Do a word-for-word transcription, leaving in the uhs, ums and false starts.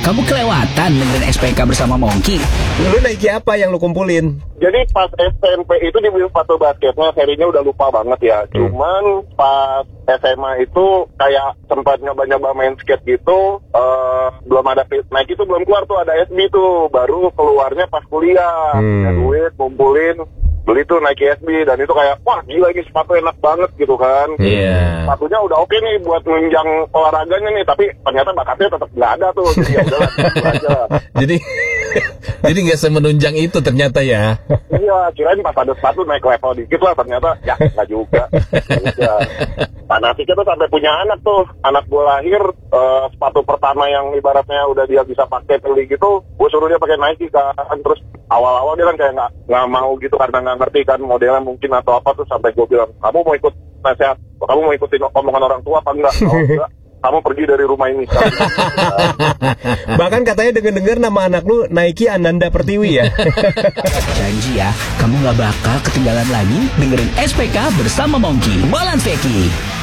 kamu kelewatan dengerin S P K bersama Mongki. Lu Nike apa yang lu kumpulin? Jadi pas S M P itu dibeli sepatu basketnya, serinya udah lupa banget ya. Hmm. Cuman pas S M A itu kayak sempat nyoba-nyoba main skate gitu. Uh, belum ada Nike itu belum keluar tuh, ada S B tuh. Baru keluarnya pas kuliah. Hmm. Punya duit, kumpulin, beli tuh Nike S B. Dan itu kayak, wah gila ini sepatu enak banget gitu kan. Iya. Yeah. Sepatunya udah oke nih buat menunjang olahraganya nih. Tapi ternyata bakatnya tetap nggak ada tuh. Jadi ya udahlah, gitu aja. Jadi... Jadi nggak semenunjang itu ternyata ya. Iya, kirain pas ada sepatu naik level dikit lah, ternyata ya nggak juga. Ya. Pak Nasik itu sampai punya anak tuh, anak gue lahir uh, sepatu pertama yang ibaratnya udah dia bisa pakai beli gitu, gue suruh dia pakai Nike kan. Terus awal-awal dia kan kayak nggak nggak mau gitu karena nggak ngerti kan modelnya mungkin atau apa, tuh sampai gue bilang, kamu mau ikut nasihat, kamu mau ikutin omongan orang tua apa enggak? Oh, enggak. Kamu pergi dari rumah ini. Bahkan katanya denger-dengar nama anak lu Nike Ananda Pertiwi ya. Janji ya, kamu gak bakal ketinggalan lagi dengerin S P K bersama Mongki. Balance Veki.